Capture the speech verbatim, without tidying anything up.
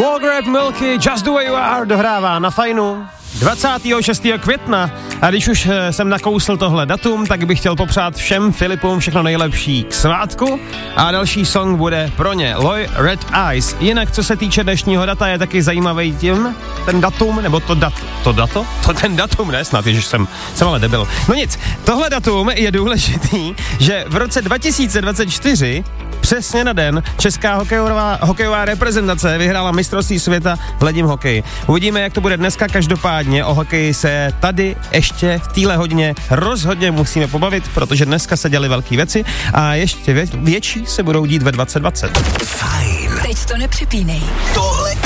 Walgrave Milky, Just the Way You Are dohrává na Fajnu dvacátého šestého května a když už jsem nakousl tohle datum, tak bych chtěl popřát všem Filipům všechno nejlepší k svátku a další song bude pro ně Loi Red Eyes. Jinak co se týče dnešního data je taky zajímavý tím, ten datum, nebo to dat, to dato? To ten datum, ne snad, ježiš, jsem, jsem ale debil. No nic, tohle datum je důležitý, že v roce dva tisíce dvacet čtyři přesně na den česká hokejová, hokejová reprezentace vyhrála mistrovství světa v ledním hokeji. Uvidíme, jak to bude dneska, každopádně o hokeji se tady ještě v téhle hodině rozhodně musíme pobavit, protože dneska se děly velké věci a ještě vě- větší se budou dít ve dvacet dvacet. Fajn. Teď to nepřepínej. Tohle